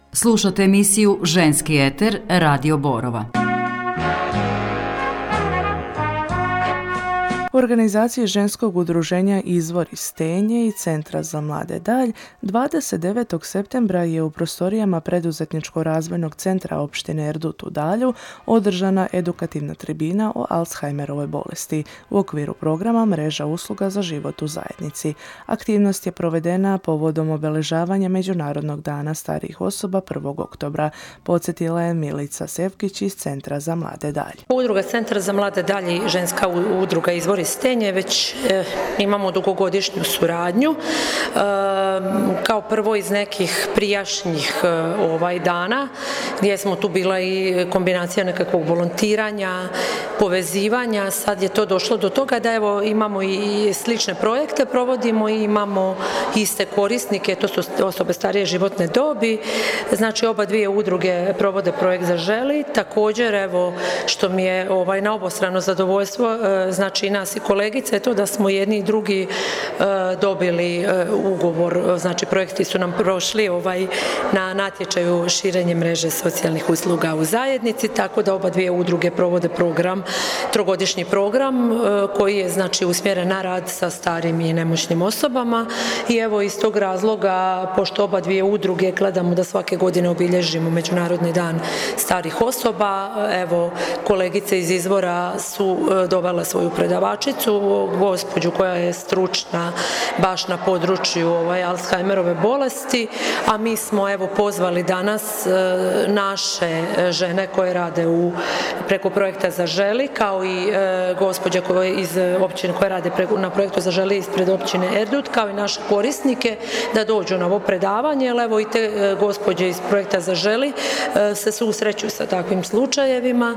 Slušate emisiju Ženski eter Radio Borova. U organizaciji ženskog udruženja Izvor iz Stenje i Centra za mlade Dalj 29. septembra je u prostorijama Preduzetničko-razvojnog centra opštine Erdut u Dalju održana edukativna tribina o Alzheimerovoj bolesti u okviru programa Mreža usluga za život u zajednici. Aktivnost je provedena povodom obeležavanja Međunarodnog dana starijih osoba 1. oktobra, podsjetila je Milica Sevkić iz Centra za mlade Dalj. Udruga Centra za mlade Dalj i ženska udruga Izvor iz Stenje već imamo dugogodišnju suradnju. Kao prvo iz nekih prijašnjih dana gdje smo tu bila i kombinacija nekakvog volontiranja, povezivanja. Sad je to došlo do toga da evo imamo i slične projekte provodimo i imamo iste korisnike, to su osobe starije životne dobi. Znači oba dvije udruge provode projekt Zaželi. Također evo što mi je na obostrano zadovoljstvo, znači i nas i kolegice je to da smo jedni i drugi dobili ugovor, znači projekti su nam prošli na natječaju širenje mreže socijalnih usluga u zajednici, tako da oba dvije udruge provode program, trogodišnji program koji je znači usmjeren na rad sa starim i nemoćnim osobama i evo iz tog razloga, pošto oba dvije udruge gledamo da svake godine obilježimo Međunarodni dan starih osoba, evo kolegice iz Izvora su dovele svoju predavačicu, gospođu koja je stručna baš na području Alzheimerove bolesti, a mi smo evo pozvali danas naše žene koje rade preko projekta Zaželi, kao i gospođe iz općine koje rade na projektu Zaželi ispred općine Erdut, kao i naše korisnike da dođu na ovo predavanje, jer evo i te gospođe iz projekta Zaželi se susreću sa takvim slučajevima,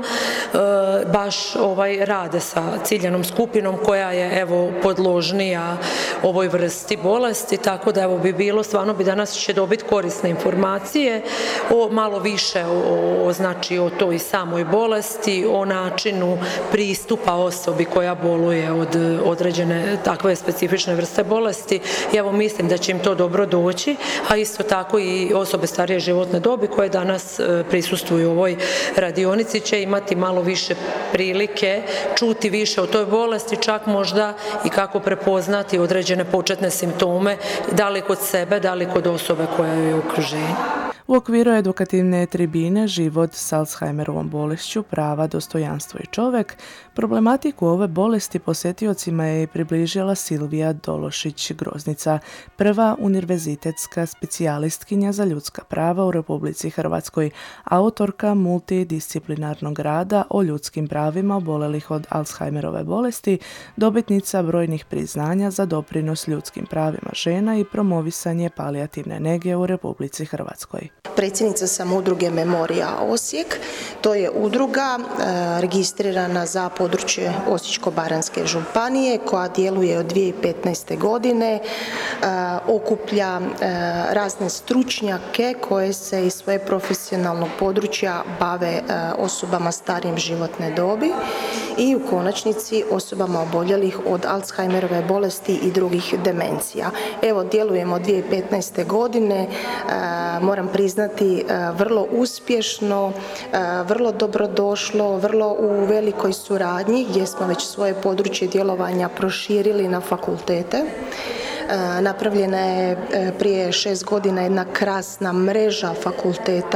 baš rade sa ciljanom skupinom koja je evo podložnija ovoj vrsti bolesti, tako da evo bi bilo, stvarno bi danas će dobiti korisne informacije malo više znači o toj samoj bolesti, o načinu pristupa osobi koja boluje od određene takve specifične vrste bolesti i evo mislim da će im to dobro doći, a isto tako i osobe starije životne dobi koje danas prisustvuju u ovoj radionici će imati malo više prilike čuti više o toj bolesti, čak možda i kako prepoznati određene početne simptome, da li kod sebe, da li kod osobe koja je u okruženju. U okviru edukativne tribine Život s Alzheimerovom bolešću, prava, dostojanstvo i čovjek, problematiku ove bolesti posjetiocima je približila Silvija Dološić-Groznica, prva univerzitetska specijalistkinja za ljudska prava u Republici Hrvatskoj, autorka multidisciplinarnog rada o ljudskim pravima oboljelih od Alzheimerove bolesti, dobitnica brojnih priznanja za doprinos ljudskim pravima žena i promovisanje palijativne nege u Republici Hrvatskoj. Predsjednica sam udruge Memorija Osijek. To je udruga registrirana za područje Osječko-baranjske županije koja djeluje od 2015. godine, okuplja razne stručnjake koje se iz svoje profesionalnog područja bave osobama starijim životne dobi i u konačnici osobama oboljelih od Alzheimerove bolesti i drugih demencija. Evo, djelujemo od 2015. godine, moram priznati vrlo uspješno, vrlo dobrodošlo, vrlo u velikoj suradnji gdje smo već svoje područje djelovanja proširili na fakultete. Napravljena je prije 6 godina jedna krasna mreža fakulteta